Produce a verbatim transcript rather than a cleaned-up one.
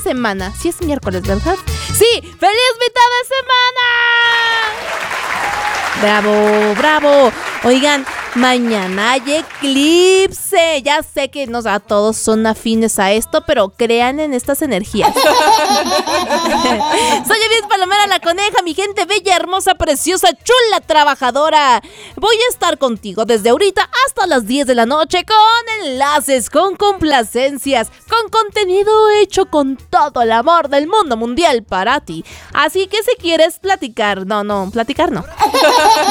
semana. Sí es miércoles, ¿verdad? ¡Sí! ¡Feliz mitad de semana! ¡Bravo, bravo! Oigan, mañana hay eclipse. Ya sé que nos, a todos son afines a esto, pero crean en estas energías. Soy Edith Palomera, la coneja, mi gente bella, hermosa, preciosa, chula, trabajadora. Voy a estar contigo desde ahorita hasta las diez de la noche con enlaces, con complacencias, con contenido hecho con todo el amor del mundo mundial para ti. Así que si quieres platicar, no, no, platicar no.